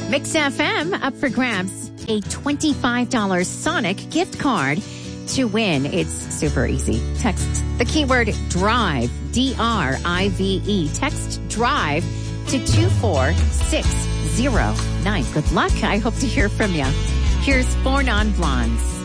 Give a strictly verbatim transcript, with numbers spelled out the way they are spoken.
Mix F M up for grabs a twenty-five dollars Sonic gift card to win. It's super easy. Text the keyword DRIVE, D R I V E. Text DRIVE to two four six zero nine. Good luck. I hope to hear from you. Here's Four Non-Blondes.